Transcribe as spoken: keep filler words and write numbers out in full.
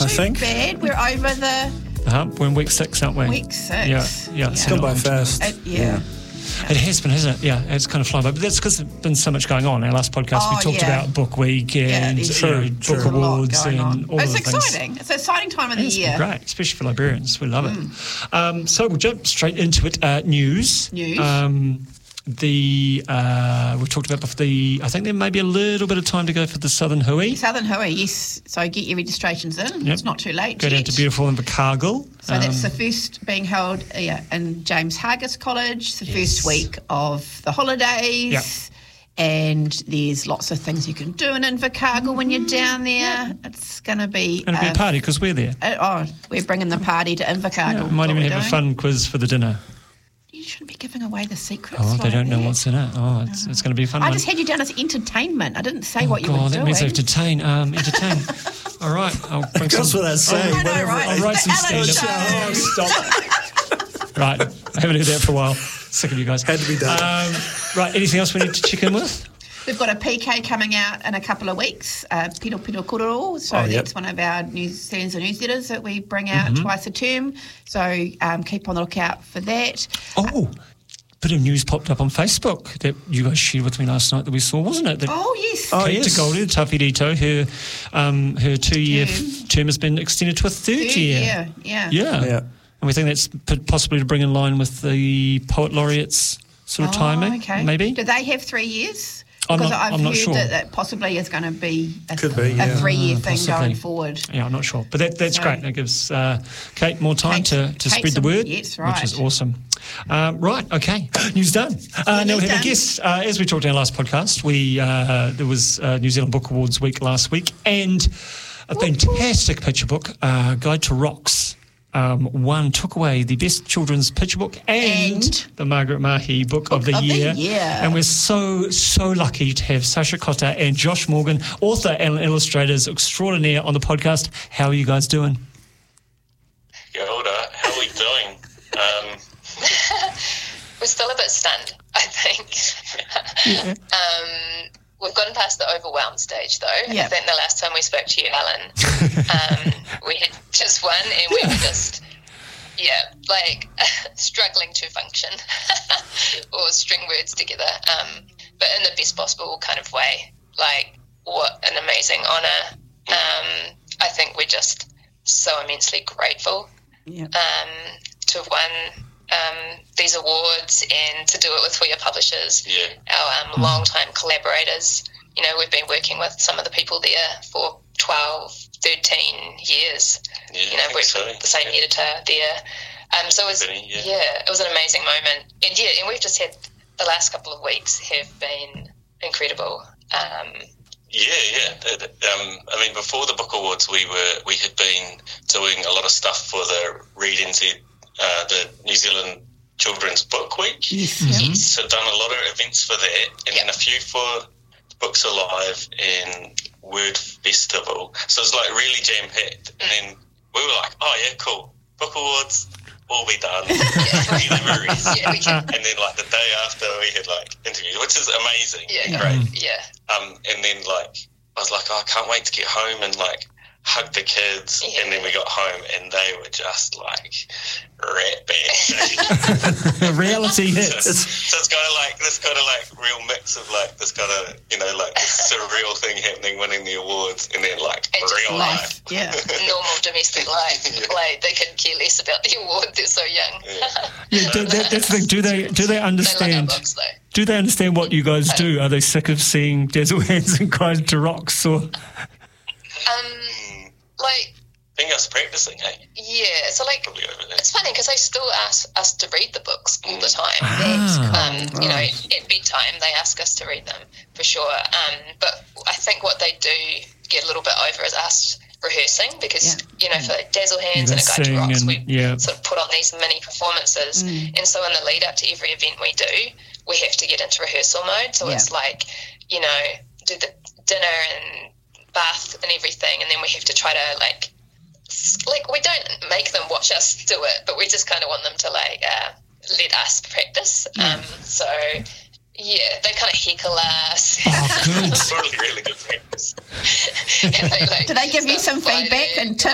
I think. bad. We're over the Uh-huh. We're in week six, aren't we? week six. Yeah, yeah. It's gone by fast. It, yeah. It has been, hasn't it? Yeah, it's kind of flying by. But that's because there's been so much going on. Our last podcast, Oh, we talked yeah. about Book Week and Yeah, it is. you know, True, Book true. There's a lot Awards going and on. all It's of the things. exciting. It's an exciting time of the It's been year. great, especially for librarians. We love it. Um, so we'll jump straight into it. Uh, news. News. Um, the uh, we talked about before the. I think there may be a little bit of time to go for the Southern Hui. Southern Hui, yes. So get your registrations in. Yep. It's not too late Go yet. down to beautiful Invercargill. So that's the first being held yeah, in James Hargis College. It's the Yes. first week of the holidays. Yep. And there's lots of things you can do in Invercargill when you're down there. It's going to be... Going to be a uh, party because we're there. uh, oh, we're bringing the party to Invercargill. Yeah, we might That's even what have we're a doing. fun quiz for the dinner. You shouldn't be giving away the secrets. Oh, they like don't know that. what's in it. Oh, it's, it's going to be a fun I one. just had you down as entertainment. I didn't say Oh, what you God, were that doing. means I have to entertain. Um, entertain. All right, I'll bring Goes some. without saying. I know, whatever- right? I'll write It's some the Alan stand-up. Show. Oh, stop. Right, I haven't heard that for a while. Sick of you guys. Had to be done. Um, right, anything else we need to check in with? We've got a P K coming out in a couple of weeks, uh, Piro Piro Kororo. So Oh, yep. that's one of our news stands and newsletters that we bring out Mm-hmm. twice a term. So um, keep on the lookout for that. Oh, bit of news popped up on Facebook that you guys shared with me last night that we saw, wasn't it? That Oh, yes. Oh, Kate yes. Goldie, the Tawhirito, her, um, her two-year Term. f- term has been extended to a third Third year. year, yeah. Yeah. Yeah. And we think that's p- possibly to bring in line with the Poet Laureates sort of Oh, timing, okay. maybe? Do they have three years? I'm Because not- I've I'm not heard sure. that that possibly is going to be a, Could be, a yeah. three-year Uh, thing possibly. going forward. Yeah, I'm not sure. But that, that's So- great. That gives uh, Kate more time Kate- to, to Kate's spread the a- word, yes, which is right. awesome. Um, right, okay. News done. Uh, now News we have done. a guest. Uh, as we talked in our last podcast, we uh, there was uh, New Zealand Book Awards week last week, and a fantastic picture book, uh, Guide to Rocks. Um, one took away the best children's picture book and, And the Margaret Mahy Book of the, of the year. Year. And we're so, so lucky to have Sasha Cotta and Josh Morgan, author and illustrators extraordinaire, on the podcast. How are you guys doing? Kia ora, how are we doing? Um, We're still a bit stunned, I think. um, we've gotten past the overwhelmed stage, though. Yeah. I think the last time we spoke to you, Alan, um, we had just won and we were just, yeah, like struggling to function or string words together, um, but in the best possible kind of way. Like, what an amazing honour. Um, I think we're just so immensely grateful yeah. um, to have won um, these awards and to do it with We Are Publishers, yeah, our um, long-time collaborators. You know, we've been working with some of the people there for twelve, thirteen years. yeah, You know, I think worked so. with the same yeah. editor there. Um, so it was, Benny, yeah. yeah, it was an amazing moment. And yeah, and we've just had the last couple of weeks have been incredible. Um, Yeah, yeah. It, um, I mean, before the Book Awards, we were we had been doing a lot of stuff for the Read N Z, uh, the New Zealand Children's Book Week. Yes. Yes. So done a lot of events for that, and then a few for Books Alive and Word Festival. So it's like really jam packed. And then we were like, oh yeah, cool. Book Awards, all be done. Deliveries. yeah, we can, And then like the day after, we had like interviews, which is amazing. yeah, Great. yeah. Um, and then like I was like, oh, I can't wait to get home and like hug the kids. Yeah. And then we got home and they were just like rat bad. Reality so, hits. so it's kind of like this kind of like real mix of like this kind of, you know, like this surreal thing happening, winning the awards, and then like And just real life, life. yeah. Normal domestic life. Yeah. Like, they couldn't care less about the award. They're so young. Yeah. Yeah, that, that, that's the thing. Do they do they They like our understand? books, though. Do they understand what you guys do? Are they sick of seeing Dazzle Hands and Guide to Rocks? Or Um, like, I think I was practicing, hey? yeah, so like, Probably over there. it's funny because they still ask us to read the books all the time. That's cool. Um, you know, at bedtime they ask us to read them for sure. Um, but I think what they do get a little bit over is us rehearsing because, you know, for Dazzle Hands Yeah, and a Guide to sing Rocks, and- we yeah. sort of put on these mini performances. And so in the lead up to every event we do, we have to get into rehearsal mode. So Yeah. it's like, you know, do the dinner and bath and everything, and then we have to try to like, s- like we don't make them watch us do it, but we just kind of want them to like uh, let us practice. Um, so yeah, they kind of heckle us. oh, good. It's really, really good practice. and they, like, Do they give you start some feedback fighting. and tips?